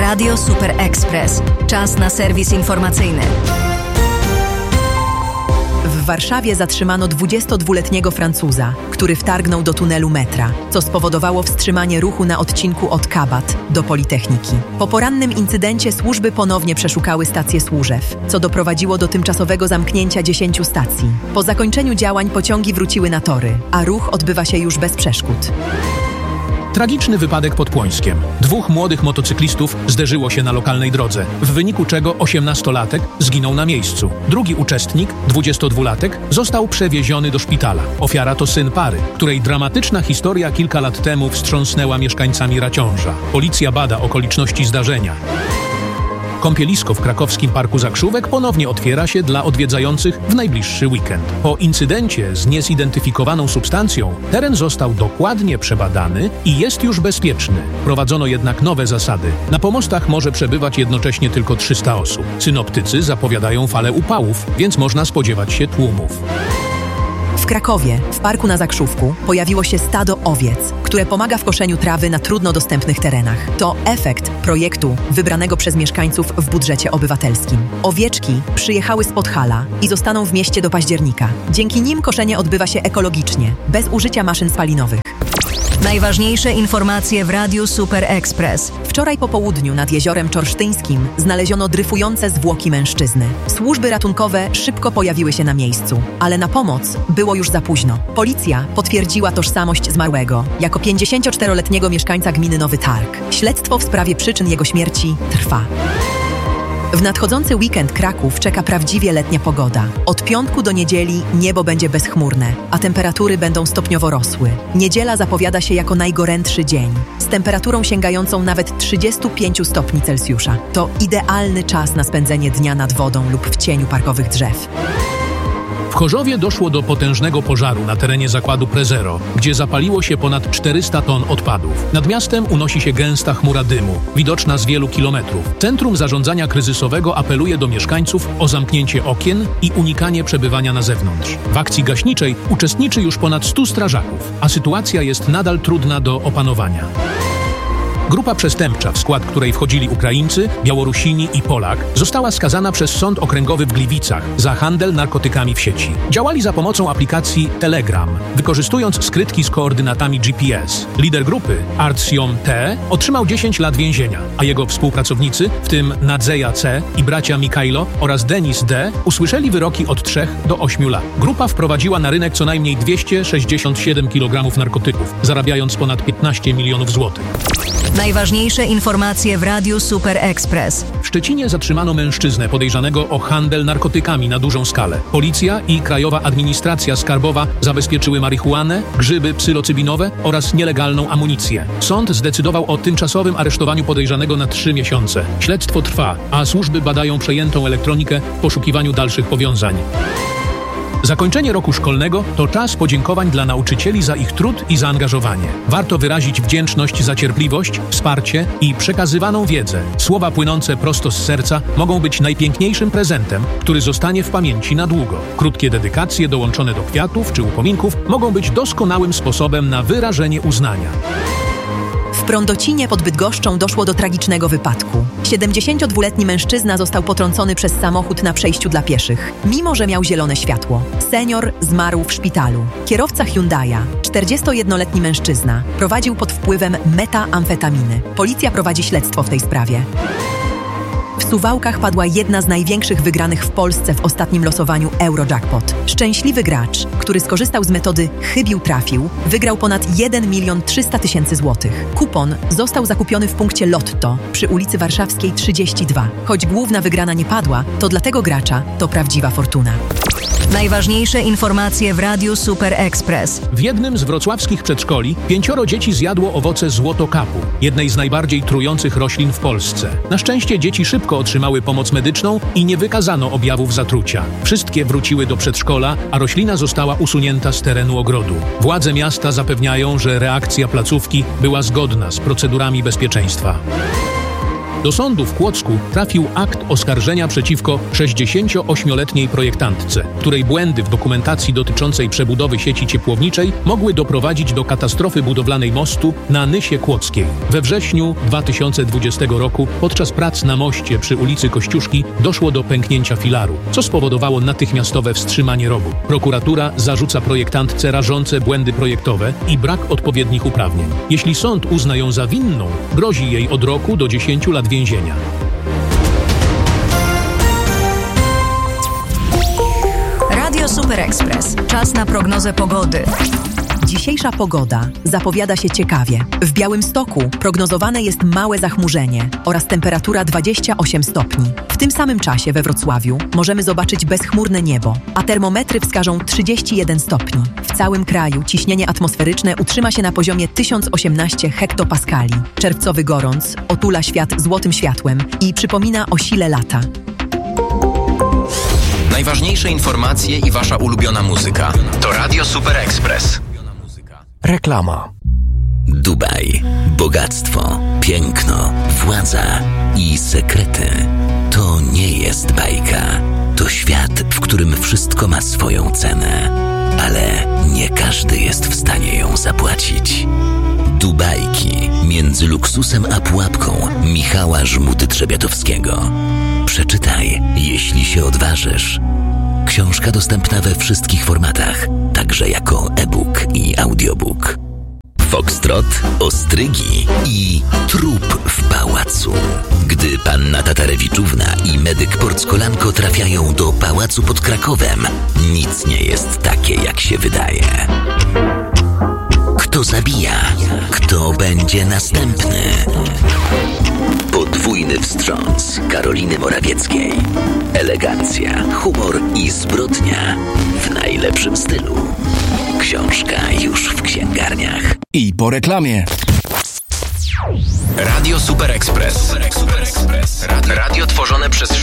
Radio Super Express. Czas na serwis informacyjny. W Warszawie zatrzymano 22-letniego Francuza, który wtargnął do tunelu metra, co spowodowało wstrzymanie ruchu na odcinku od Kabat do Politechniki. Po porannym incydencie służby ponownie przeszukały stację Służew, co doprowadziło do tymczasowego zamknięcia 10 stacji. Po zakończeniu działań pociągi wróciły na tory, a ruch odbywa się już bez przeszkód. Tragiczny wypadek pod Płońskiem. 2 młodych motocyklistów zderzyło się na lokalnej drodze, w wyniku czego 18-latek zginął na miejscu. Drugi uczestnik, 22-latek, został przewieziony do szpitala. Ofiara to syn pary, której dramatyczna historia kilka lat temu wstrząsnęła mieszkańcami Raciąża. Policja bada okoliczności zdarzenia. Kąpielisko w krakowskim Parku Zakrzówek ponownie otwiera się dla odwiedzających w najbliższy weekend. Po incydencie z niezidentyfikowaną substancją teren został dokładnie przebadany i jest już bezpieczny. Prowadzono jednak nowe zasady. Na pomostach może przebywać jednocześnie tylko 300 osób. Synoptycy zapowiadają falę upałów, więc można spodziewać się tłumów. W Krakowie, w parku na Zakrzówku, pojawiło się stado owiec, które pomaga w koszeniu trawy na trudno dostępnych terenach. To efekt projektu wybranego przez mieszkańców w budżecie obywatelskim. Owieczki przyjechały z Podhala i zostaną w mieście do października. Dzięki nim koszenie odbywa się ekologicznie, bez użycia maszyn spalinowych. Najważniejsze informacje w Radiu Super Express. Wczoraj po południu nad Jeziorem Czorsztyńskim znaleziono dryfujące zwłoki mężczyzny. Służby ratunkowe szybko pojawiły się na miejscu, ale na pomoc było już za późno. Policja potwierdziła tożsamość zmarłego jako 54-letniego mieszkańca gminy Nowy Targ. Śledztwo w sprawie przyczyn jego śmierci trwa. W nadchodzący weekend Kraków czeka prawdziwie letnia pogoda. Od piątku do niedzieli niebo będzie bezchmurne, a temperatury będą stopniowo rosły. Niedziela zapowiada się jako najgorętszy dzień, z temperaturą sięgającą nawet 35 stopni Celsjusza. To idealny czas na spędzenie dnia nad wodą lub w cieniu parkowych drzew. W Chorzowie doszło do potężnego pożaru na terenie zakładu Prezero, gdzie zapaliło się ponad 400 ton odpadów. Nad miastem unosi się gęsta chmura dymu, widoczna z wielu kilometrów. Centrum Zarządzania Kryzysowego apeluje do mieszkańców o zamknięcie okien i unikanie przebywania na zewnątrz. W akcji gaśniczej uczestniczy już ponad 100 strażaków, a sytuacja jest nadal trudna do opanowania. Grupa przestępcza, w skład której wchodzili Ukraińcy, Białorusini i Polak, została skazana przez Sąd Okręgowy w Gliwicach za handel narkotykami w sieci. Działali za pomocą aplikacji Telegram, wykorzystując skrytki z koordynatami GPS. Lider grupy, Artyom T., otrzymał 10 lat więzienia, a jego współpracownicy, w tym Nadzeja C. i bracia Mikhailo oraz Denis D., usłyszeli wyroki od 3 do 8 lat. Grupa wprowadziła na rynek co najmniej 267 kg narkotyków, zarabiając ponad 15 milionów złotych. Najważniejsze informacje w Radiu Super Express. W Szczecinie zatrzymano mężczyznę podejrzanego o handel narkotykami na dużą skalę. Policja i Krajowa Administracja Skarbowa zabezpieczyły marihuanę, grzyby psylocybinowe oraz nielegalną amunicję. Sąd zdecydował o tymczasowym aresztowaniu podejrzanego na 3 miesiące. Śledztwo trwa, a służby badają przejętą elektronikę w poszukiwaniu dalszych powiązań. Zakończenie roku szkolnego to czas podziękowań dla nauczycieli za ich trud i zaangażowanie. Warto wyrazić wdzięczność za cierpliwość, wsparcie i przekazywaną wiedzę. Słowa płynące prosto z serca mogą być najpiękniejszym prezentem, który zostanie w pamięci na długo. Krótkie dedykacje dołączone do kwiatów czy upominków mogą być doskonałym sposobem na wyrażenie uznania. W Prądocinie pod Bydgoszczą doszło do tragicznego wypadku. 72-letni mężczyzna został potrącony przez samochód na przejściu dla pieszych, mimo że miał zielone światło. Senior zmarł w szpitalu. Kierowca Hyundai'a, 41-letni mężczyzna, prowadził pod wpływem metamfetaminy. Policja prowadzi śledztwo w tej sprawie. W Suwałkach padła jedna z największych wygranych w Polsce w ostatnim losowaniu Eurojackpot. Szczęśliwy gracz, który skorzystał z metody chybił trafił, wygrał ponad 1 300 000 złotych. Kupon został zakupiony w punkcie Lotto przy ulicy Warszawskiej 32. Choć główna wygrana nie padła, to dla tego gracza to prawdziwa fortuna. Najważniejsze informacje w Radiu Super Express. W jednym z wrocławskich przedszkoli 5 dzieci zjadło owoce złotokapu, jednej z najbardziej trujących roślin w Polsce. Na szczęście dzieci szybko otrzymały pomoc medyczną i nie wykazano objawów zatrucia. Wszystkie wróciły do przedszkola, a roślina została usunięta z terenu ogrodu. Władze miasta zapewniają, że reakcja placówki była zgodna z procedurami bezpieczeństwa. Do sądu w Kłodzku trafił akt oskarżenia przeciwko 68-letniej projektantce, której błędy w dokumentacji dotyczącej przebudowy sieci ciepłowniczej mogły doprowadzić do katastrofy budowlanej mostu na Nysie Kłodzkiej. We wrześniu 2020 roku podczas prac na moście przy ulicy Kościuszki doszło do pęknięcia filaru, co spowodowało natychmiastowe wstrzymanie roboty. Prokuratura zarzuca projektantce rażące błędy projektowe i brak odpowiednich uprawnień. Jeśli sąd uzna ją za winną, grozi jej od roku do 10 lat więzienia. Radio Super Express. Czas na prognozę pogody. Dzisiejsza pogoda zapowiada się ciekawie. W Białymstoku prognozowane jest małe zachmurzenie oraz temperatura 28 stopni. W tym samym czasie we Wrocławiu możemy zobaczyć bezchmurne niebo, a termometry wskażą 31 stopni. W całym kraju ciśnienie atmosferyczne utrzyma się na poziomie 1018 hektopaskali. Czerwcowy gorąc otula świat złotym światłem i przypomina o sile lata. Najważniejsze informacje i wasza ulubiona muzyka. To Radio Super Express. Reklama. Dubaj. Bogactwo, piękno, władza i sekrety. To nie jest bajka. To świat, w którym wszystko ma swoją cenę. Ale nie każdy jest w stanie ją zapłacić. Dubajki. Między luksusem a pułapką Michała Żmuty-Trzebiatowskiego. Przeczytaj, jeśli się odważysz. Książka dostępna we wszystkich formatach, także jako e-book i audiobook. Foxtrot, ostrygi i trup w pałacu. Gdy panna Tatarewiczówna i medyk Porckolanko trafiają do pałacu pod Krakowem, nic nie jest takie, jak się wydaje. Kto zabija? Kto będzie następny? Podwójny wstrząs Karoliny Morawieckiej. Elegancja, humor i zbrodnia w najlepszym stylu. Książka już w księgarniach. I po reklamie. Radio Super Express. Radio tworzone przez